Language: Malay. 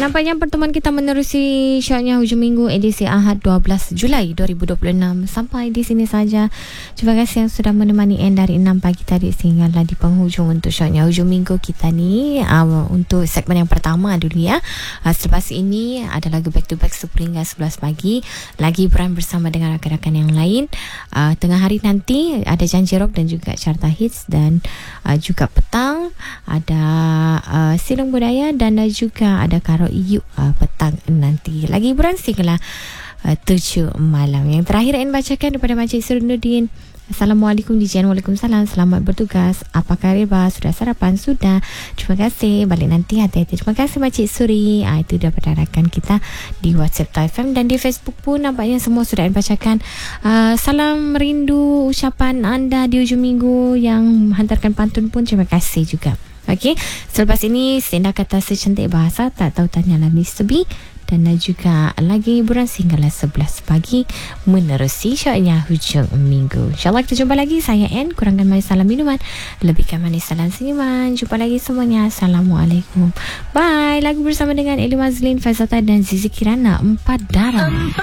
nampaknya pertemuan kita menerusi syoknya hujung minggu edisi Ahad 12 Julai 2026. Sampai di sini saja. Terima kasih yang sudah menemani dari 6 pagi tadi sehinggalah di penghujung untuk syoknya hujung minggu kita ni. Untuk segmen yang pertama dulu ya. Selepas ini ada lagu back to back hingga 11 pagi. Lagi beran bersama dengan rakan-rakan yang lain. Tengah hari nanti ada Janji Rock dan juga Carta Hits, dan juga petang ada Silung Budaya dan juga ada Karo Iyu petang nanti. Lagi hiburan sehinggalah 7 malam. Yang terakhir Ain bacakan daripada Makcik Surunuddin. Assalamualaikum Dijan. Waalaikumsalam. Selamat bertugas. Apa khabar? Sudah sarapan? Sudah. Terima kasih. Balik nanti hati-hati. Terima kasih Makcik Suri. Itu daripada rakan kita di WhatsApp TAIFM, dan di Facebook pun nampaknya semua sudah bacakan. Salam rindu ucapan anda di hujung minggu. Yang hantarkan pantun pun terima kasih juga. Okey, selepas ini Senda Kata Secantik Bahasa, tak tahu tanyalah Mr. B, dan juga lagi hiburan sehinggalah 11 pagi menerusi syoknya hujung minggu. InsyaAllah kita jumpa lagi. Saya Anne, kurangkan manis salam minuman, lebihkan manis salam senyuman. Jumpa lagi semuanya. Assalamualaikum. Bye. Lagu bersama dengan Eli Mazlin, Fazata dan Zizi Kirana, Empat Darah.